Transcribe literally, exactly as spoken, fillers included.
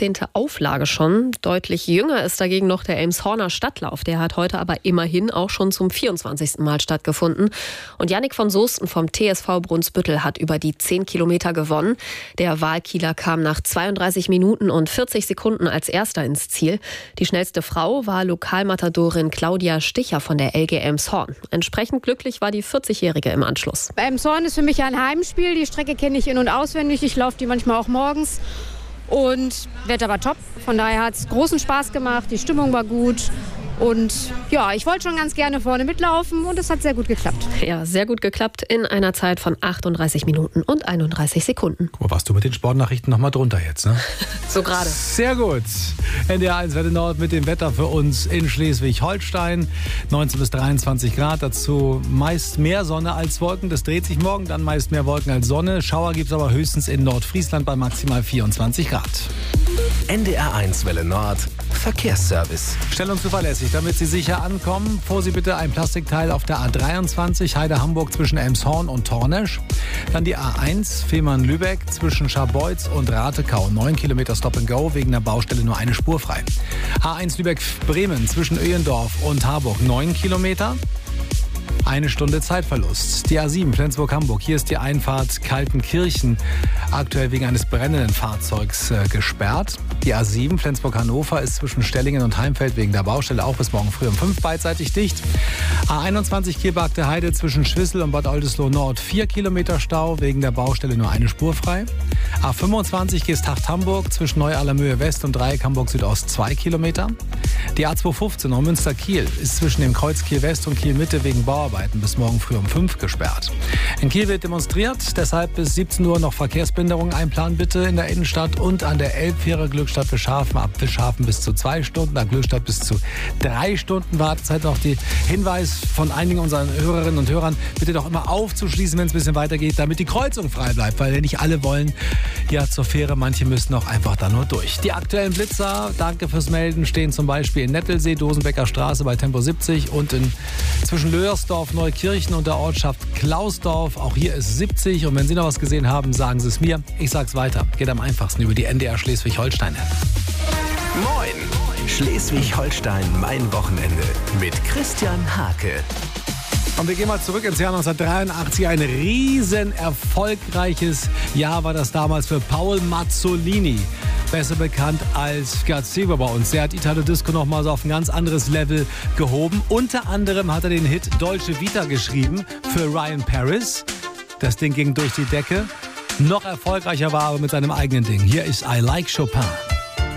fünfzehnte Auflage schon. Deutlich jünger ist dagegen noch der Elmshorner Stadtlauf. Der hat heute aber immerhin auch schon zum vierundzwanzigsten Mal stattgefunden. Und Jannik von Soesten vom T S V Brunsbüttel hat über die zehn Kilometer gewonnen. Der Wahlkieler kam nach zweiunddreißig Minuten und vierzig Sekunden als Erster ins Ziel. Die schnellste Frau war Lokalmatadorin Claudia Sticher von der L G Elmshorn. Entsprechend glücklich war die vierzigjährige im Anschluss. Elmshorn ist für mich ein Heimspiel. Die Strecke kenne ich in- und auswendig. Ich laufe die manchmal auch morgens. Und Wetter war top. Von daher hat es großen Spaß gemacht. Die Stimmung war gut. Und ja, ich wollte schon ganz gerne vorne mitlaufen und es hat sehr gut geklappt. Ja, sehr gut geklappt in einer Zeit von achtunddreißig Minuten und einunddreißig Sekunden. Guck mal, warst du mit den Sportnachrichten noch mal drunter jetzt, ne? So gerade. Sehr gut. N D R eins Welle Nord mit dem Wetter für uns in Schleswig-Holstein. neunzehn bis dreiundzwanzig Grad, dazu meist mehr Sonne als Wolken. Das dreht sich morgen, dann meist mehr Wolken als Sonne. Schauer gibt es aber höchstens in Nordfriesland bei maximal vierundzwanzig Grad. N D R eins Welle Nord Verkehrsservice. Schnell und zuverlässig, damit Sie sicher ankommen. Vor Sie bitte ein Plastikteil auf der A dreiundzwanzig Heide-Hamburg zwischen Elmshorn und Tornesch. Dann die A eins Fehmarn-Lübeck zwischen Scharbeutz und Ratekau. neun Kilometer Stop and Go, wegen der Baustelle nur eine Spur frei. A eins Lübeck-Bremen zwischen Öhendorf und Harburg. neun Kilometer. Eine Stunde Zeitverlust. Die A sieben Flensburg-Hamburg. Hier ist die Einfahrt Kaltenkirchen aktuell wegen eines brennenden Fahrzeugs äh, gesperrt. Die A sieben Flensburg-Hannover ist zwischen Stellingen und Heimfeld wegen der Baustelle auch bis morgen früh um fünf beidseitig dicht. A einundzwanzig Kielbarkte Heide zwischen Schwissel und Bad Oldesloe Nord. vier Kilometer Stau, wegen der Baustelle nur eine Spur frei. A fünfundzwanzig Geesthacht-Hamburg zwischen Neu-Allermöhe West und Dreieck Hamburg Südost zwei Kilometer. Die A zweihundertfünfzehn Neumünster-Kiel ist zwischen dem Kreuz Kiel West und Kiel Mitte wegen Bauarbeiten bis morgen früh um fünf gesperrt. In Kiel wird demonstriert, deshalb bis siebzehn Uhr noch Verkehrsbehinderung einplanen bitte in der Innenstadt und an der Elbfähre Glückstadt Fischhafen. Ab Fischhafen bis zu zwei Stunden, ab Glückstadt bis zu drei Stunden Wartezeit. Noch die Hinweis von einigen unserer Hörerinnen und Hörern, bitte doch immer aufzuschließen, wenn es ein bisschen weitergeht, damit die Kreuzung frei bleibt, weil nicht alle wollen ja zur Fähre, manche müssen auch einfach da nur durch. Die aktuellen Blitzer, danke fürs Melden, stehen zum Beispiel in Nettelsee, Dosenbecker Straße bei Tempo siebzig und in zwischen Löhrsdorf, Neukirchen und der Ortschaft Klausdorf. Auch hier ist siebzig. Und wenn Sie noch was gesehen haben, sagen Sie es mir. Ich sag's weiter. Geht am einfachsten über die N D R Schleswig-Holstein-App. Moin! Schleswig-Holstein, mein Wochenende mit Christian Hake. Und wir gehen mal zurück ins Jahr neunzehnhundertdreiundachtzig. Ein riesen erfolgreiches Jahr war das damals für Paul Mazzolini. Besser bekannt als Gazebo bei uns. Der hat Italo Disco noch mal so auf ein ganz anderes Level gehoben. Unter anderem hat er den Hit Dolce Vita geschrieben für Ryan Paris. Das Ding ging durch die Decke. Noch erfolgreicher war aber mit seinem eigenen Ding. Hier ist I Like Chopin.